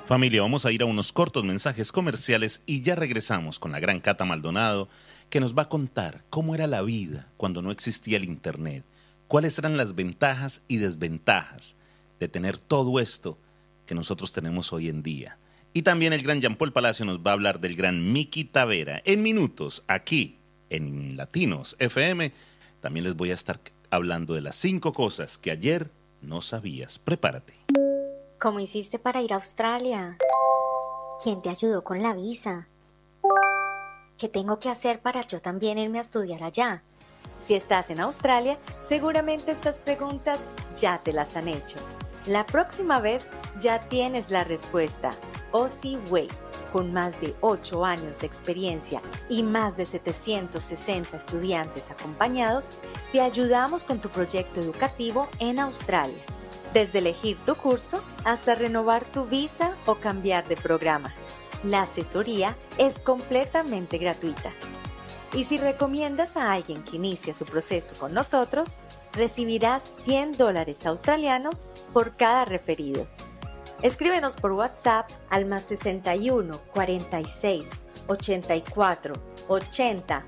Familia, vamos a ir a unos cortos mensajes comerciales y ya regresamos con la gran Cata Maldonado, que nos va a contar cómo era la vida cuando no existía el Internet, cuáles eran las ventajas y desventajas de tener todo esto que nosotros tenemos hoy en día. Y también el gran Jean Paul Palacio nos va a hablar del gran Miki Tavera en minutos aquí en Latinos FM. También les voy a estar hablando de las 5 cosas que ayer no sabías. Prepárate. ¿Cómo hiciste para ir a Australia? ¿Quién te ayudó con la visa? ¿Qué tengo que hacer para yo también irme a estudiar allá? Si estás en Australia, seguramente estas preguntas ya te las han hecho. La próxima vez ya tienes la respuesta. Aussie Way, con más de 8 años de experiencia y más de 760 estudiantes acompañados, te ayudamos con tu proyecto educativo en Australia. Desde elegir tu curso hasta renovar tu visa o cambiar de programa. La asesoría es completamente gratuita. Y si recomiendas a alguien que inicie su proceso con nosotros, recibirás $100 australianos por cada referido. Escríbenos por WhatsApp al +61 46 84 80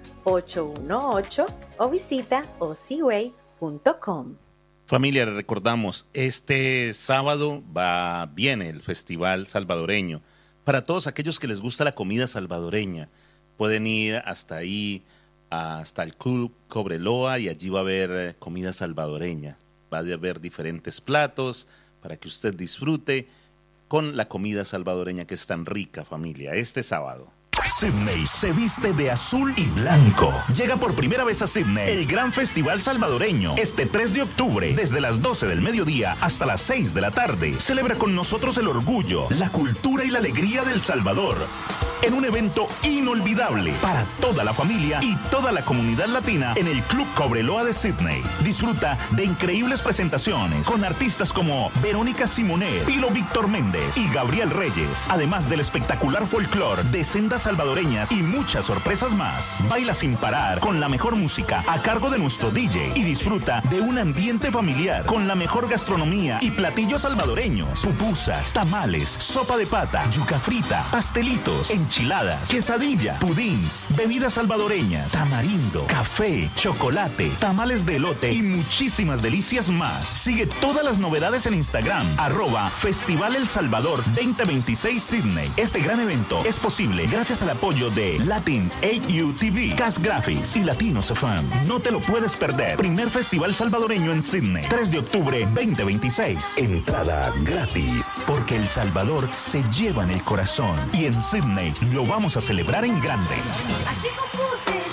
818 o visita aussieway.com. Familia, les recordamos, este sábado viene el Festival Salvadoreño. Para todos aquellos que les gusta la comida salvadoreña, pueden ir hasta ahí, hasta el Club Cobreloa, y allí va a haber comida salvadoreña. Va a haber diferentes platos para que usted disfrute con la comida salvadoreña que es tan rica, familia, este sábado. Sydney se viste de azul y blanco. Llega por primera vez a Sydney el Gran Festival Salvadoreño. Este 3 de octubre, desde las 12 del mediodía hasta las 6 de la tarde. Celebra con nosotros el orgullo, la cultura y la alegría del Salvador. En un evento inolvidable para toda la familia y toda la comunidad latina en el Club Cobreloa de Sydney. Disfruta de increíbles presentaciones con artistas como Verónica Simonet, Pilo Víctor Méndez y Gabriel Reyes. Además del espectacular folclore de sendas salvadoreñas y muchas sorpresas más. Baila sin parar con la mejor música a cargo de nuestro DJ y disfruta de un ambiente familiar con la mejor gastronomía y platillos salvadoreños. Pupusas, tamales, sopa de pata, yuca frita, pastelitos, enchiladas, quesadilla, pudins, bebidas salvadoreñas, tamarindo, café, chocolate, tamales de elote y muchísimas delicias más. Sigue todas las novedades en Instagram, @Festival El Salvador 2026 Sydney. Este gran evento es posible gracias al apoyo de Latin 8U TV, Cas Graphics y Latinos FM. No te lo puedes perder. Primer Festival Salvadoreño en Sydney, 3 de octubre 2026. Entrada gratis. Porque El Salvador se lleva en el corazón y en Sydney lo vamos a celebrar en grande. Así compuse.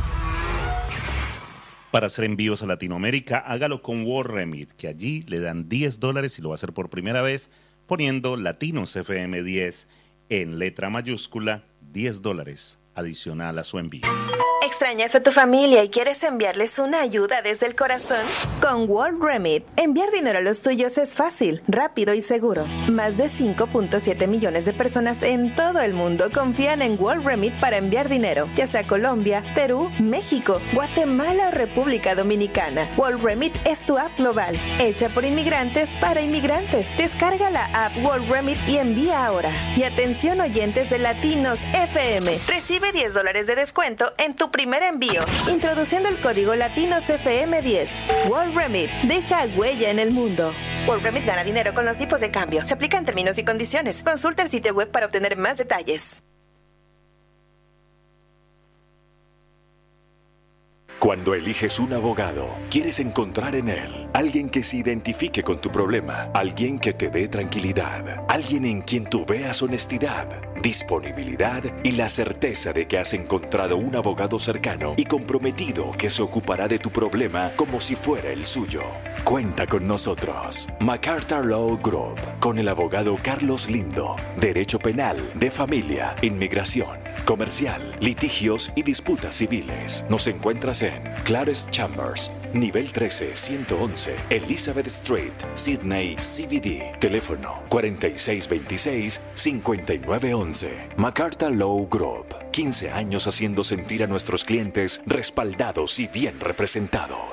Para hacer envíos a Latinoamérica, hágalo con World Remit, que allí le dan $10 y lo va a hacer por primera vez poniendo Latinos FM 10 en letra mayúscula, $10 adicional a su envío. ¿Extrañas a tu familia y quieres enviarles una ayuda desde el corazón? Con World Remit, enviar dinero a los tuyos es fácil, rápido y seguro. Más de 5.7 millones de personas en todo el mundo confían en World Remit para enviar dinero, ya sea a Colombia, Perú, México, Guatemala o República Dominicana. World Remit es tu app global, hecha por inmigrantes para inmigrantes. Descarga la app World Remit y envía ahora. Y atención oyentes de Latinos FM, recibe $10 de descuento en tu primer envío, introduciendo el código Latinos FM 10. World Remit, deja huella en el mundo. World Remit gana dinero con los tipos de cambio. Se aplican términos y condiciones. Consulta el sitio web para obtener más detalles. Cuando eliges un abogado, quieres encontrar en él alguien que se identifique con tu problema, alguien que te dé tranquilidad, alguien en quien tú veas honestidad, disponibilidad y la certeza de que has encontrado un abogado cercano y comprometido que se ocupará de tu problema como si fuera el suyo. Cuenta con nosotros, MacArthur Law Group, con el abogado Carlos Lindo, Derecho Penal, de Familia, Inmigración, Comercial, Litigios y Disputas Civiles. Nos encuentras en Clares Chambers, nivel 13, 111, Elizabeth Street, Sydney, CBD. Teléfono 4626-5911. MacArthur Law Group. 15 años haciendo sentir a nuestros clientes respaldados y bien representados.